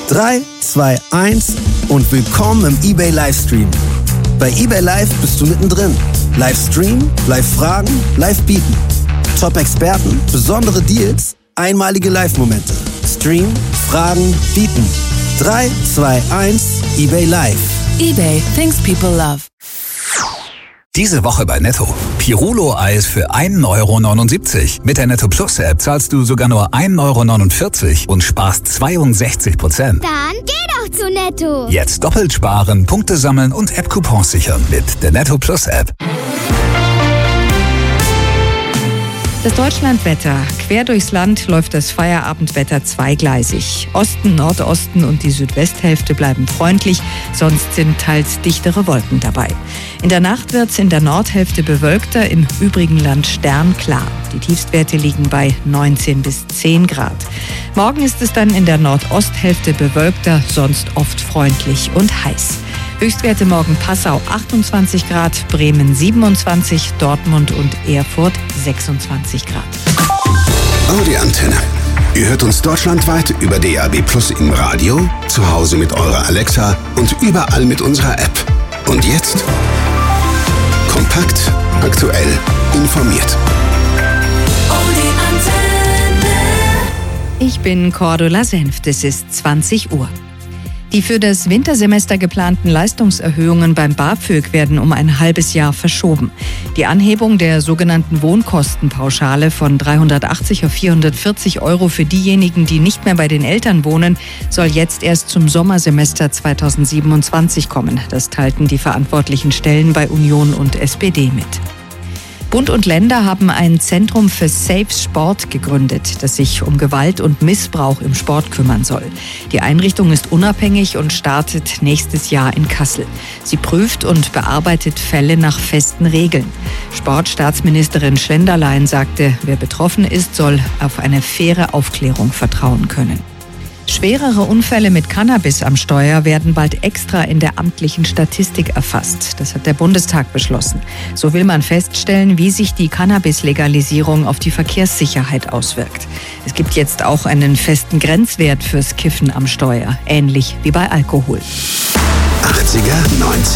3, 2, 1 und willkommen im eBay Livestream. Bei eBay Live bist du mittendrin. Livestream, Live-Fragen, Live-Bieten. Top-Experten, besondere Deals, einmalige Live-Momente. Stream, Fragen, Bieten. 3, 2, 1, eBay Live. eBay, things people love. Diese Woche bei Netto. Pirulo-Eis für 1,79 €. Mit der Netto Plus App zahlst du sogar nur 1,49 € und sparst 62%. Dann geh doch zu Netto. Jetzt doppelt sparen, Punkte sammeln und App-Coupons sichern mit der Netto Plus App. Das Deutschlandwetter. Quer durchs Land läuft das Feierabendwetter zweigleisig. Osten, Nordosten und die Südwesthälfte bleiben freundlich, sonst sind teils dichtere Wolken dabei. In der Nacht wird es in der Nordhälfte bewölkter, im übrigen Land sternklar. Die Tiefstwerte liegen bei 19 bis 10 Grad. Morgen ist es dann in der Nordosthälfte bewölkter, sonst oft freundlich und heiß. Höchstwerte morgen Passau 28 Grad, Bremen 27, Dortmund und Erfurt 26 Grad. Audi-Antenne. Ihr hört uns deutschlandweit über DAB+ im Radio, zu Hause mit eurer Alexa und überall mit unserer App. Und jetzt kompakt, aktuell, informiert. Ich bin Cordula Senft, es ist 20 Uhr. Die für das Wintersemester geplanten Leistungserhöhungen beim BAföG werden um ein halbes Jahr verschoben. Die Anhebung der sogenannten Wohnkostenpauschale von 380 auf 440 € für diejenigen, die nicht mehr bei den Eltern wohnen, soll jetzt erst zum Sommersemester 2027 kommen. Das teilten die verantwortlichen Stellen bei Union und SPD mit. Bund und Länder haben ein Zentrum für Safe Sport gegründet, das sich um Gewalt und Missbrauch im Sport kümmern soll. Die Einrichtung ist unabhängig und startet nächstes Jahr in Kassel. Sie prüft und bearbeitet Fälle nach festen Regeln. Sportstaatsministerin Schlenderlein sagte, wer betroffen ist, soll auf eine faire Aufklärung vertrauen können. Schwerere Unfälle mit Cannabis am Steuer werden bald extra in der amtlichen Statistik erfasst. Das hat der Bundestag beschlossen. So will man feststellen, wie sich die Cannabis-Legalisierung auf die Verkehrssicherheit auswirkt. Es gibt jetzt auch einen festen Grenzwert fürs Kiffen am Steuer, ähnlich wie bei Alkohol. 80er, 90er.